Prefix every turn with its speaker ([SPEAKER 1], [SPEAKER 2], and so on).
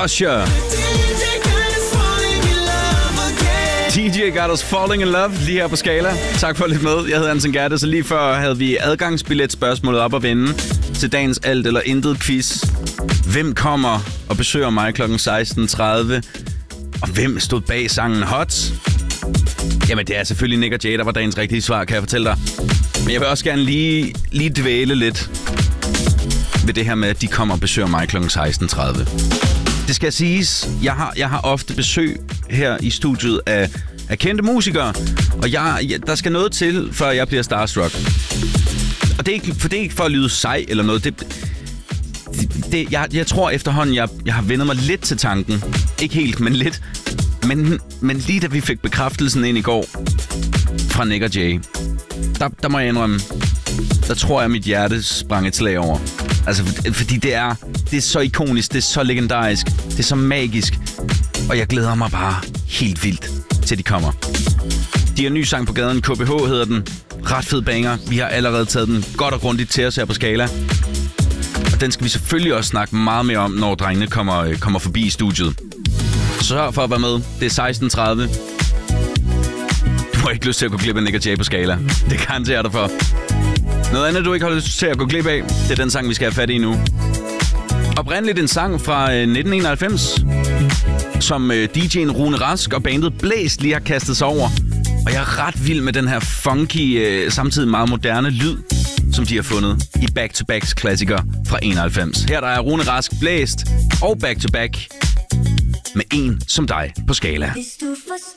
[SPEAKER 1] Usher. DJ got us falling in love lige her på Skala. Tak for at lytte med. Jeg hedder Anton Gerte, så lige før havde vi adgangsbilletspørgsmålet op at vinde til dagens alt eller intet quiz. Hvem kommer og besøger mig kl. 16.30? Og hvem stod bag sangen Hot? Jamen, det er selvfølgelig Nick og Jay, der var dagens rigtige svar, kan jeg fortælle dig. Men jeg vil også gerne lige dvæle lidt ved det her med, at de kommer og besøger mig kl. 16.30. Det skal siges, jeg har ofte besøg her i studiet af kendte musikere, og der skal noget til, før jeg bliver starstruck. Og det er ikke for at lyde sej eller noget. Jeg tror efterhånden, jeg har vendt mig lidt til tanken. Ikke helt, men lidt. Men lige da vi fik bekræftelsen ind i går fra Nick og Jay, der må jeg indrømme, der tror jeg, mit hjerte sprang et slag over. Altså, fordi det er så ikonisk, det er så legendarisk, det er så magisk. Og jeg glæder mig bare helt vildt til de kommer. De har en ny sang på gaden, KBH hedder den. Ret fed banger. Vi har allerede taget den godt og grundigt til os her på Skala. Og den skal vi selvfølgelig også snakke meget mere om, når drengene kommer forbi i studiet. Så sørg for at være med. Det er 16.30. Du har ikke lyst til at gå glip af Nick og Jay på Skala. Det garanterer dig for. Noget andet, du ikke har lyst til at gå glip af, det er den sang, vi skal have fat i nu. Oprindeligt en sang fra 1991, som DJ'en Rune Rask og bandet Blæst lige har kastet sig over. Og jeg er ret vild med den her funky, samtidig meget moderne lyd, som de har fundet i Back-to-Backs klassiker fra 91. Her der er Rune Rask, Blæst og Back-to-Back med En som dig på Skala.